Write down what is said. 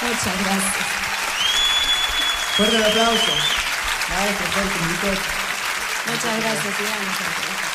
Muchas gracias. Fuerte el aplauso. Maestro, fuerte, Muchas gracias, Iván.